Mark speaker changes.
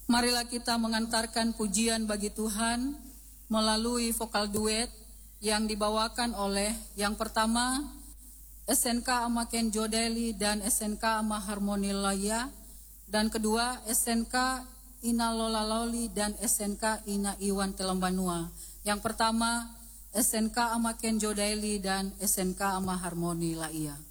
Speaker 1: Marilah kita mengantarkan pujian bagi Tuhan melalui vokal duet yang dibawakan oleh yang pertama SNK Amaken Jodeli dan SNK Ama Harmoni Laya, dan kedua SNK Ina Lola Loli dan SNK Ina Iwan Telembanua. Yang pertama SNK Amaken Jodeli dan SNK Ama Harmoni Laya.